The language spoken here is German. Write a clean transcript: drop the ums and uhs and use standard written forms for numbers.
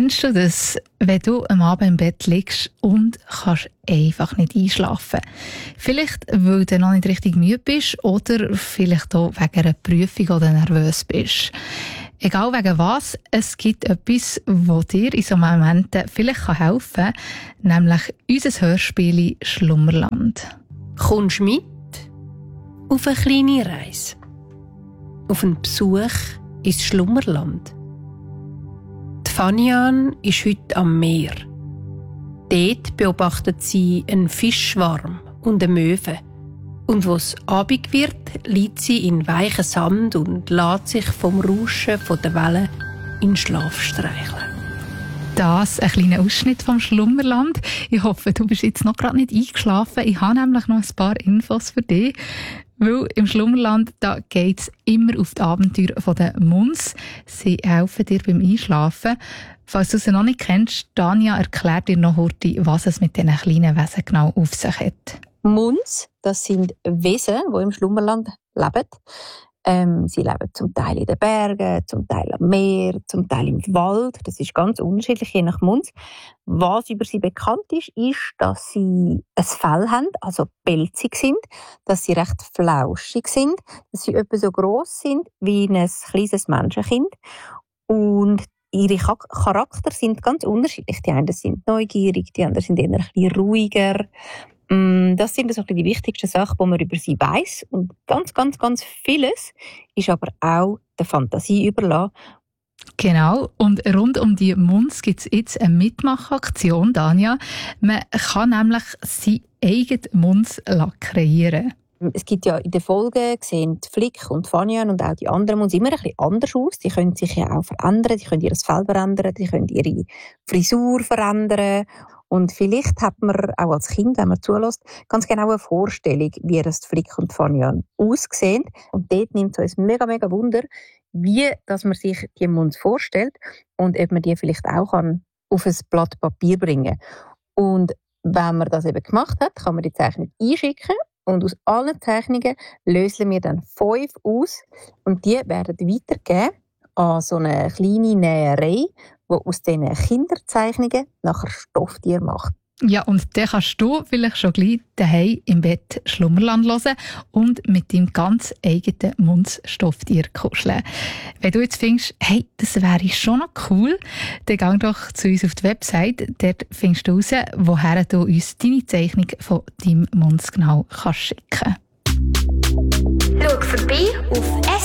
Kennst du das, wenn du am Abend im Bett liegst und kannst einfach nicht einschlafen? Vielleicht, weil du noch nicht richtig müde bist oder vielleicht auch wegen einer Prüfung oder nervös bist. Egal wegen was, es gibt etwas, das dir in solchen Momenten vielleicht helfen kann, nämlich unser Hörspiel «Schlummerland». Kommst du mit auf eine kleine Reise? Auf einen Besuch ins Schlummerland? Die Fanian ist heute am Meer. Dort beobachtet sie einen Fischschwarm und eine Möwe. Und wo es Abend wird, liegt sie in weichen Sand und lässt sich vom Rauschen der Wellen in Schlaf streicheln. Das ein kleiner Ausschnitt vom Schlummerland. Ich hoffe, du bist jetzt noch gerade nicht eingeschlafen. Ich habe nämlich noch ein paar Infos für dich. Weil im Schlummerland geht es immer auf die Abenteuer der Muns. Sie helfen dir beim Einschlafen. Falls du sie noch nicht kennst, Tanja erklärt dir noch heute, was es mit diesen kleinen Wesen genau auf sich hat. Muns, das sind Wesen, die im Schlummerland leben. Sie leben zum Teil in den Bergen, zum Teil am Meer, zum Teil im Wald. Das ist ganz unterschiedlich, je nach Muns. Was über sie bekannt ist, dass sie ein Fell haben, also pelzig sind, dass sie recht flauschig sind, dass sie etwa so gross sind wie ein kleines Menschenkind. Und ihre Charakter sind ganz unterschiedlich. Die einen sind neugierig, die anderen sind eher ein bisschen ruhiger. Das sind also die wichtigsten Sachen, die man über sie weiss. Und ganz, ganz, ganz vieles ist aber auch der Fantasie überlassen. Genau, und rund um die Muns gibt es jetzt eine Mitmachaktion, Tanja. Man kann nämlich seinen eigenen Muns kreieren. Es gibt ja in den Folgen, sehen die Flick und Fanian und auch die anderen Muns immer ein bisschen anders aus. Die können sich ja auch verändern, die können ihr Fell verändern, die können ihre Frisur verändern. Und vielleicht hat man auch als Kind, wenn man zulässt, ganz genau eine Vorstellung, wie das Flick und Fanian aussehen. Und dort nimmt es uns mega, mega Wunder, wie dass man sich die Muns vorstellt und ob man die vielleicht auch auf ein Blatt Papier bringen kann. Und wenn man das eben gemacht hat, kann man die Zeichnung einschicken. Und aus allen Zeichnungen lösen wir dann 5 aus. Und die werden weitergegeben an so eine kleine Näherei, die aus diesen Kinderzeichnungen nachher Stofftiere macht. Ja, und dann kannst du vielleicht schon gleich daheim im Bett Schlummerland hören und mit deinem ganz eigenen Muns-Stofftier kuscheln. Wenn du jetzt findest, hey, das wäre schon noch cool, dann geh doch zu uns auf die Website. Dort findest du raus, woher du uns deine Zeichnung von deinem Muns genau schicken kannst. Schau vorbei auf